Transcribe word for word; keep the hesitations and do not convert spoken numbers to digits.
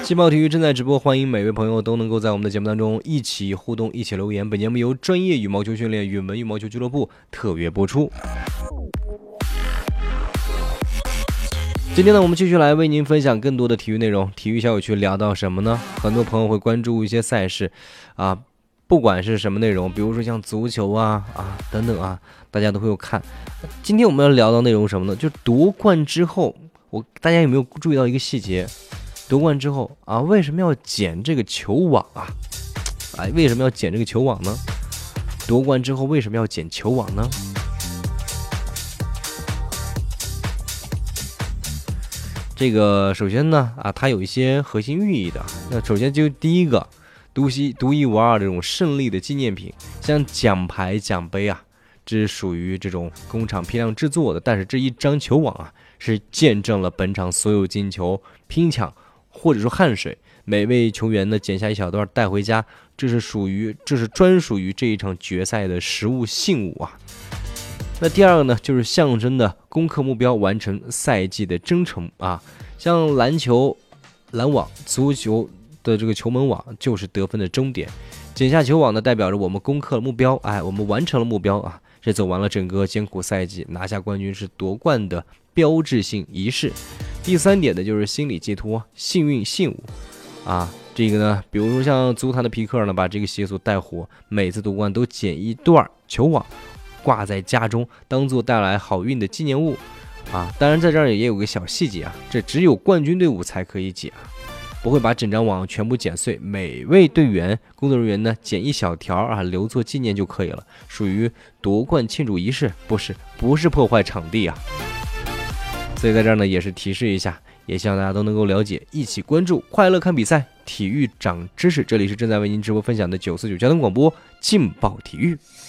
劲爆体育正在直播，欢迎每位朋友都能够在我们的节目当中一起互动，一起留言。本节目由专业羽毛球训练允文羽毛球俱乐部特约播出。今天呢，我们继续来为您分享更多的体育内容。体育小有趣聊到什么呢？很多朋友会关注一些赛事啊，不管是什么内容，比如说像足球啊啊等等啊，大家都会有看。今天我们要聊到内容什么呢？就夺冠之后，我大家有没有注意到一个细节？夺冠之后啊，为什么要剪这个球网啊？哎，为什么要剪这个球网呢？夺冠之后为什么要剪球网呢？这个首先呢啊，它有一些核心寓意的。那首先就第一个，独一独一无二这种胜利的纪念品，像奖牌、奖杯啊，这是属于这种工厂批量制作的。但是这一张球网啊，是见证了本场所有进球、拼抢或者说汗水，每位球员呢剪下一小段带回家，这是属于这是专属于这一场决赛的实物信物啊。那第二个呢，就是象征的攻克目标，完成赛季的征程啊。像篮球篮网、足球的这个球门网就是得分的终点，剪下球网呢，代表着我们攻克了目标，哎，我们完成了目标啊，是走完了整个艰苦赛季，拿下冠军是夺冠的标志性仪式。第三点呢，就是心理寄托，幸运信物啊。这个呢，比如说像足坛的皮克呢，把这个习俗带火，每次夺冠都剪一段球网挂在家中，当做带来好运的纪念物啊。当然在这儿也有个小细节啊，这只有冠军队伍才可以剪，不会把整张网全部剪碎，每位队员工作人员呢剪一小条啊，留作纪念就可以了，属于夺冠庆祝仪式，不是不是破坏场地啊。所以在这儿呢也是提示一下，也希望大家都能够了解，一起关注快乐看比赛，体育长知识。这里是正在为您直播分享的九四九交通广播劲爆体育。